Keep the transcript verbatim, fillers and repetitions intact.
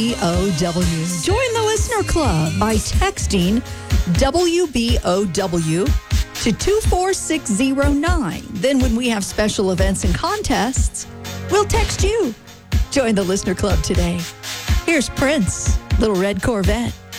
B O W. Join the Listener Club by texting W B O W to two four six zero nine. Then when we have special events and contests, we'll text you. Join the Listener Club today. Here's Prince, Little Red Corvette.